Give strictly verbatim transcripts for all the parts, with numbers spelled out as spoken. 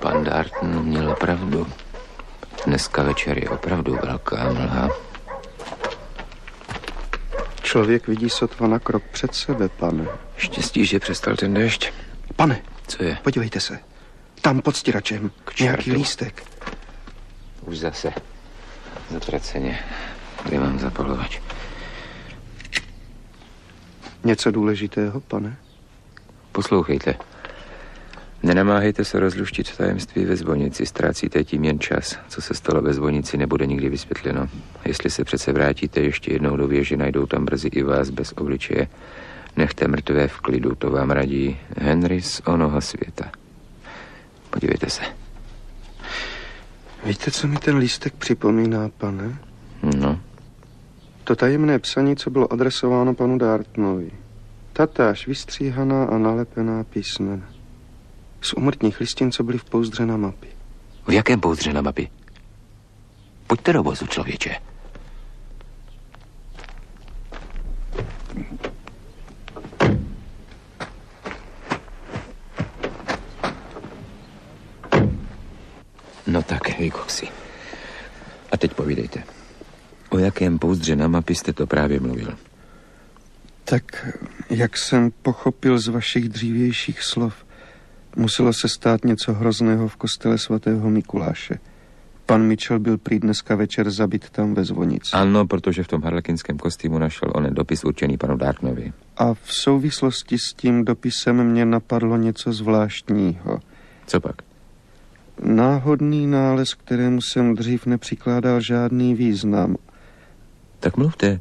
Pan Darton měl pravdu. Dneska večer je opravdu velká mlha. Člověk vidí sotva na krok před sebe, pane. Štěstí, že přestal ten déšť. Pane, co je? Podívejte se. Tam pod stěračem. Nějaký lístek. Už zase. Zatraceně. Kde mám zapalovač? Něco důležitého, pane? Poslouchejte. Nenamáhejte se rozluštit tajemství ve zvonici. Ztrácíte tím jen čas. Co se stalo ve zvonici, nebude nikdy vysvětleno. Jestli se přece vrátíte ještě jednou do věže, najdou tam brzy i vás bez obličeje. Nechte mrtvé v klidu, to vám radí Henry z onoho světa. Podívejte se. Víte, co mi ten lístek připomíná, pane? No. To tajemné psaní, co bylo adresováno panu Dartonovi. Tatáž vystříhaná a nalepená písmena. Z úmrtních listin, co byly v pouzdře na mapy. V jakém pouzdře na mapy? Pojďte do vozu, člověče. No tak, Wilcoxy. A teď povídejte. O jakém pouzdře na mapy jste to právě mluvil? Tak, jak jsem pochopil z vašich dřívějších slov, muselo se stát něco hrozného v kostele svatého Mikuláše. Pan Mitchell byl prý dneska večer zabit tam ve zvonici. Ano, protože v tom harlekinském kostýmu našel onen dopis určený panu Dartonovi. A v souvislosti s tím dopisem mě napadlo něco zvláštního. Co pak? Náhodný nález, kterému jsem dřív nepřikládal žádný význam. Tak mluvte.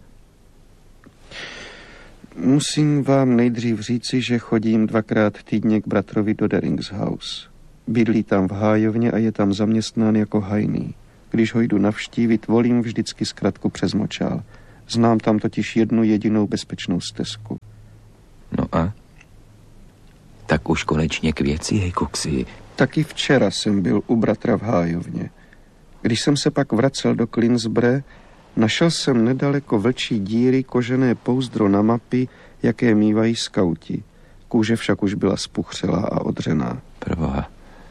Musím vám nejdřív říci, že chodím dvakrát týdně k bratrovi do Derings House. Bydlí tam v hájovně a je tam zaměstnán jako hajný. Když ho jdu navštívit, volím vždycky zkratku přes močál. Znám tam totiž jednu jedinou bezpečnou stezku. No a? Tak už konečně k věci, hej, Coxy. Taky včera jsem byl u bratra v hájovně. Když jsem se pak vracel do Clinsbury, našel jsem nedaleko vlčí díry kožené pouzdro na mapy, jaké mívají skauti. Kůže však už byla spuchřelá a odřená. Proboha.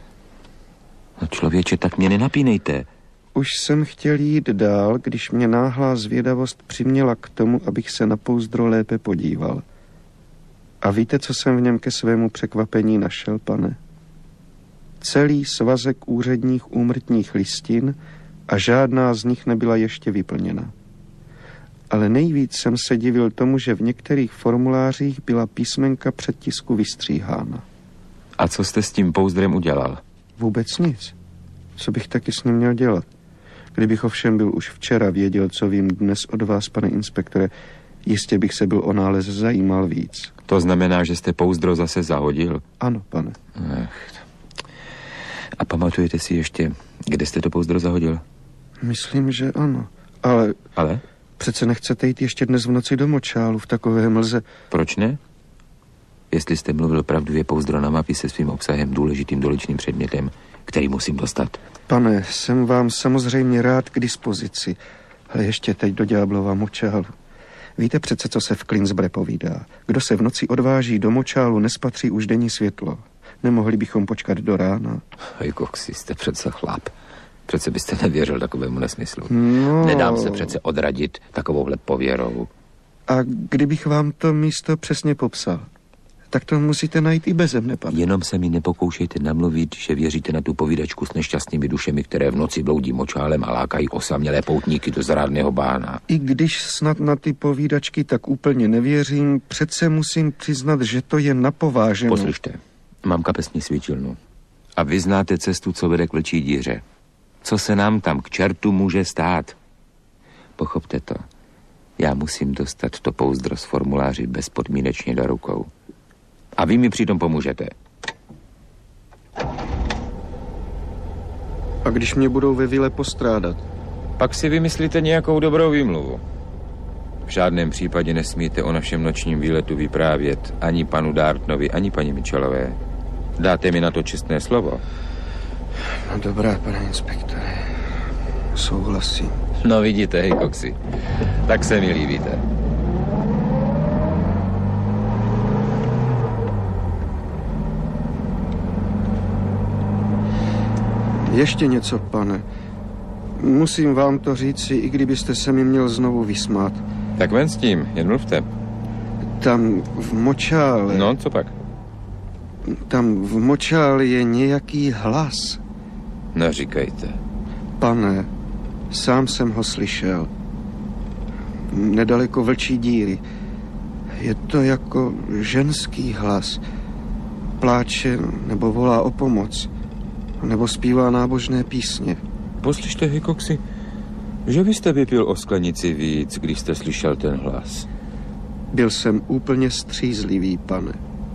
No člověče, tak mě nenapínejte. Už jsem chtěl jít dál, když mě náhlá zvědavost přiměla k tomu, abych se na pouzdro lépe podíval. A víte, co jsem v něm ke svému překvapení našel, pane? Celý svazek úředních úmrtních listin a žádná z nich nebyla ještě vyplněna. Ale nejvíc jsem se divil tomu, že v některých formulářích byla písmenka předtisku vystříhána. A co jste s tím pouzdrem udělal? Vůbec nic. Co bych taky s ním měl dělat? Kdybych ovšem byl už včera věděl, co vím dnes od vás, pane inspektore, jistě bych se byl o nález zajímal víc. To znamená, že jste pouzdro zase zahodil? Ano, pane. Ach. A pamatujete si ještě, kde jste to pouzdro zahodil? Myslím, že ano. Ale... Ale? Přece nechcete jít ještě dnes v noci do močálu v takové mlze. Proč ne? Jestli jste mluvil pravdu, je pouzdro na mapě se svým obsahem důležitým doličným předmětem, který musím dostat. Pane, jsem vám samozřejmě rád k dispozici, ale ještě teď do ďáblova močálu. Víte přece, co se v Clinsbury povídá. Kdo se v noci odváží do močálu, nespatří už denní světlo. Nemohli bychom počkat do rána? Hej, Coxy, jste přece chlap. Přece byste nevěřil takovému nesmyslu. No... Nedám se přece odradit takovouhle pověrou. A kdybych vám to místo přesně popsal, tak to musíte najít i beze mne, pane. Jenom se mi nepokoušejte namluvit, že věříte na tu povídačku s nešťastnými dušemi, které v noci bloudí močálem a lákají osamělé poutníky do zrádného bána. I když snad na ty povídačky tak úplně nevěřím, přece musím přiznat, že to je napováženou. Poslyšte, mám kapesní svítilnu a vy znáte cestu, co vede k vlčí díře. Co se nám tam k čertu může stát? Pochopte to. Já musím dostat to pouzdro z formuláři bezpodmínečně do rukou. A vy mi přitom pomůžete. A když mě budou ve vile postrádat? Pak si vymyslíte nějakou dobrou výmluvu. V žádném případě nesmíte o našem nočním výletu vyprávět ani panu Dartonovi, ani paní Mitchellové. Dáte mi na to čestné slovo? No dobrá, pane inspektore. Souhlasím. No vidíte, hej, Coxy. Tak se mi líbíte. Ještě něco, pane. Musím vám to říci, i kdybyste se mi měl znovu vysmát. Tak ven s tím, jen mluvte. Tam v močále... No, co pak? Tam v močále je nějaký hlas. No, říkejte. Pane, sám jsem ho slyšel. Nedaleko Vlčí díry. Je to jako ženský hlas. Pláče nebo volá o pomoc. Nebo zpívá nábožné písně. Poslyšte, Hickoxi, že vy jste vypil o sklenici víc, když jste slyšel ten hlas. Byl jsem úplně střízlivý, pane.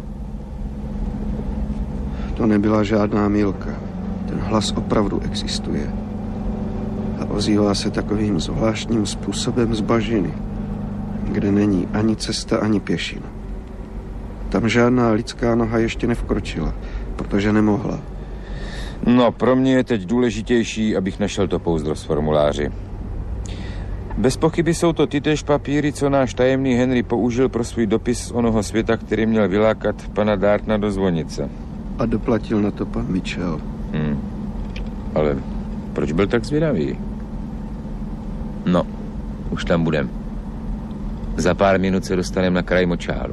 To nebyla žádná mýlka. Ten hlas opravdu existuje. A ozývá se takovým zvláštním způsobem z bažiny, kde není ani cesta, ani pěšina. Tam žádná lidská noha ještě nevkročila, protože nemohla. No, pro mě je teď důležitější, abych našel to pouzdro z formuláři. Bez pochyby jsou to tytéž papíry, co náš tajemný Henry použil pro svůj dopis z onoho světa, který měl vylákat pana Dartna do zvonice. A doplatil na to pan Mitchell. Hmm. Ale proč byl tak zvědavý? No, už tam budem. Za pár minut se dostaneme na kraj močálu.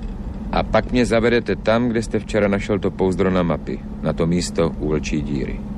A pak mě zavedete tam, kde jste včera našel to pouzdro na mapy. Na to místo u Vlčí díry.